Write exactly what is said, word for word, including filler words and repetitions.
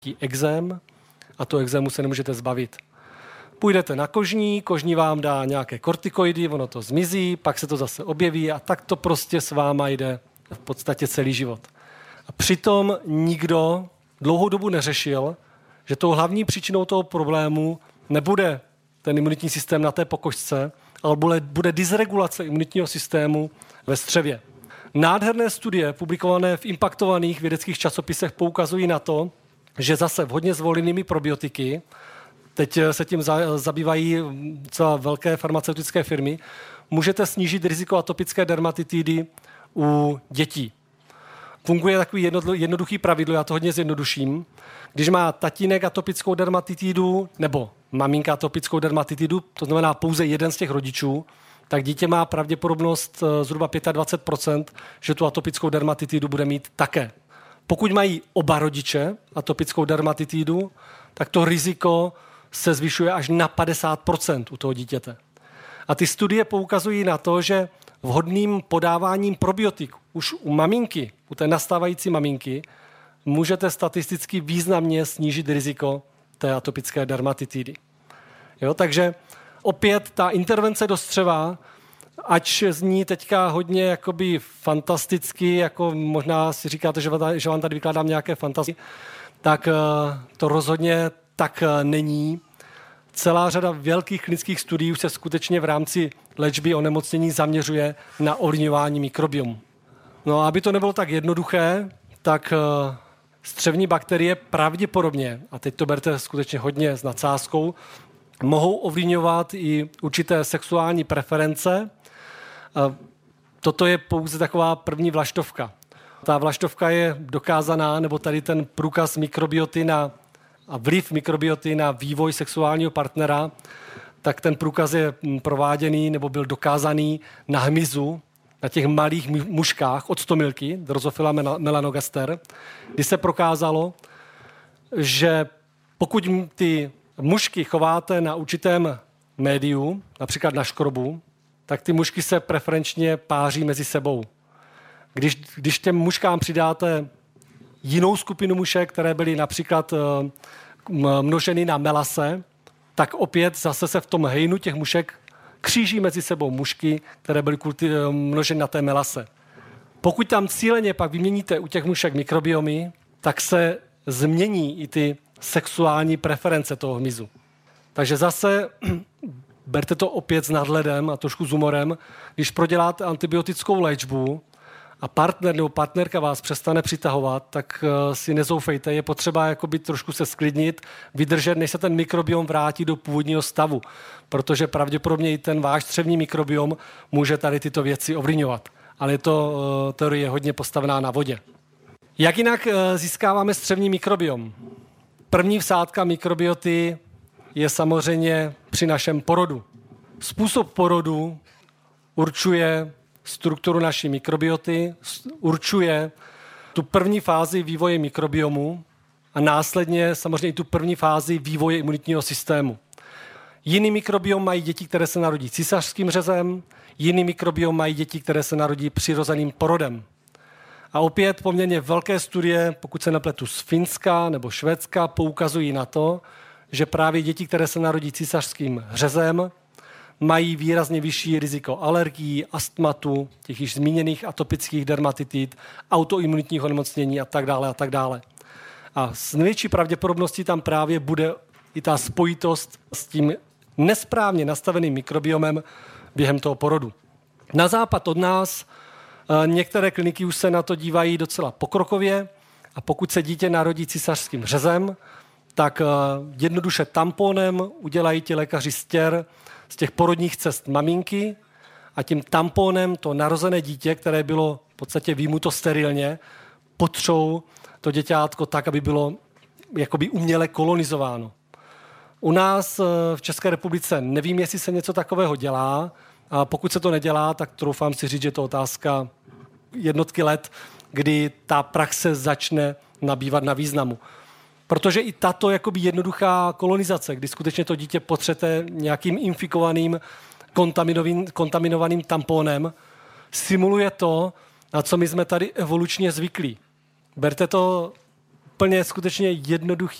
ekzém a to ekzému se nemůžete zbavit. Půjdete na kožní, kožní vám dá nějaké kortikoidy, ono to zmizí, pak se to zase objeví a tak to prostě s váma jde v podstatě celý život. A přitom nikdo dlouhou dobu neřešil, že tou hlavní příčinou toho problému nebude ten imunitní systém na té pokožce, ale bude, bude dysregulace imunitního systému ve střevě. Nádherné studie publikované v impaktovaných vědeckých časopisech poukazují na to, že zase vhodně zvolenými probiotiky, teď se tím za, zabývají celá velké farmaceutické firmy, můžete snížit riziko atopické dermatitidy u dětí. Funguje takový jedno, jednoduchý pravidlo, já to hodně zjednoduším. Když má tatínek atopickou dermatitidu nebo maminka atopickou dermatitidu, to znamená pouze jeden z těch rodičů, tak dítě má pravděpodobnost zhruba dvacet pět procent, že tu atopickou dermatitidu bude mít také. Pokud mají oba rodiče atopickou dermatitidu, tak to riziko se zvyšuje až na padesát procent u toho dítěte. A ty studie poukazují na to, že vhodným podáváním probiotik už u maminky, u té nastávající maminky, můžete statisticky významně snížit riziko té atopické dermatitidy. Jo, takže opět ta intervence do střeva, ač zní teďka hodně jakoby fantasticky, jako možná si říkáte, že vám tady vykládám nějaké fantasy, tak to rozhodně tak není. Celá řada velkých klinických studií se skutečně v rámci léčby onemocnění zaměřuje na ovlivňování mikrobiomu. No a aby to nebylo tak jednoduché, tak střevní bakterie pravděpodobně, a teď to berte skutečně hodně s nadsázkou, mohou ovlivňovat i určité sexuální preference. Toto je pouze taková první vlaštovka. Ta vlaštovka je dokázaná, nebo tady ten průkaz mikrobioty na, a vliv mikrobioty na vývoj sexuálního partnera, tak ten průkaz je prováděný nebo byl dokázaný na hmyzu, na těch malých muškách od stomilky, Drosophila melanogaster, kdy se prokázalo, že pokud ty mušky chováte na určitém médiu, například na škrobu, tak ty mušky se preferenčně páří mezi sebou. Když, když těm muškám přidáte jinou skupinu mušek, které byly například množeny na melase, tak opět zase se v tom hejnu těch mušek kříží mezi sebou mušky, které byly kulti- množeny na té melase. Pokud tam cíleně pak vyměníte u těch mušek mikrobiomy, tak se změní i ty sexuální preference toho hmyzu. Takže zase berte to opět s nadhledem a trošku s humorem. Když proděláte antibiotickou léčbu a partner nebo partnerka vás přestane přitahovat, tak si nezoufejte. Je potřeba jakoby trošku se sklidnit, vydržet, než se ten mikrobiom vrátí do původního stavu. Protože pravděpodobně i ten váš střevní mikrobiom může tady tyto věci ovlivňovat. Ale je to teorie hodně postavená na vodě. Jak jinak získáváme střevní mikrobiom? První vsádka mikrobioty je samozřejmě při našem porodu. Způsob porodu určuje strukturu naší mikrobioty, určuje tu první fázi vývoje mikrobiomu a následně samozřejmě i tu první fázi vývoje imunitního systému. Jiný mikrobiom mají děti, které se narodí císařským řezem, jiný mikrobiom mají děti, které se narodí přirozeným porodem. A opět poměrně velké studie, pokud se nepletu z Finska nebo Švédska, poukazují na to, že právě děti, které se narodí císařským řezem, mají výrazně vyšší riziko alergií, astmatu, těch již zmíněných atopických dermatitid, autoimunitních onemocnění a tak dále a tak dále. A s největší pravděpodobností tam právě bude i ta spojitost s tím nesprávně nastaveným mikrobiomem během toho porodu. Na západ od nás některé kliniky už se na to dívají docela pokrokově a pokud se dítě narodí císařským řezem, tak jednoduše tamponem udělají ti lékaři stěr z těch porodních cest maminky a tím tamponem to narozené dítě, které bylo v podstatě výjimuto sterilně, potřou to děťátko tak, aby bylo jakoby uměle kolonizováno. U nás v České republice nevím, jestli se něco takového dělá, a pokud se to nedělá, tak troufám si říct, že je to otázka jednotky let, kdy ta praxe začne nabývat na významu. Protože i tato jakoby jednoduchá kolonizace, kdy skutečně to dítě potřete nějakým infikovaným, kontaminovaným tamponem, simuluje to, na co my jsme tady evolučně zvyklí. Berte to úplně skutečně jednoduchý